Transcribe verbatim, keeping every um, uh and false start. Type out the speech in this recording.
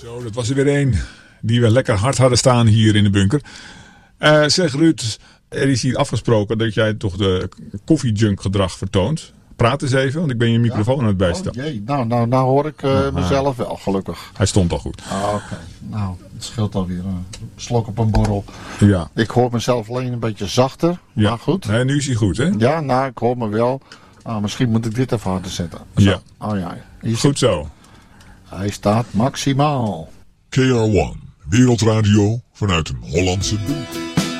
Zo, dat was er weer één die we lekker hard hadden staan hier in de bunker. Uh, zeg Ruud, er is hier afgesproken dat jij toch de koffiejunk gedrag vertoont. Praat eens even, want ik ben je microfoon ja? aan het bijstellen. Oh jee, nou, nou, nou hoor ik uh, mezelf wel, gelukkig. Hij stond al goed. Ah, Oké, okay. Nou, het scheelt alweer. Een slok op een borrel. Ja. Ik hoor mezelf alleen een beetje zachter, ja. maar goed. Nee, nu is hij goed, hè? Ja, nou, ik hoor me wel. Ah, misschien moet ik dit even harder zetten. Zo. Ja. Oh ja. Hier goed zo. Hij staat maximaal. K R one, Wereldradio vanuit een Hollandse bunker.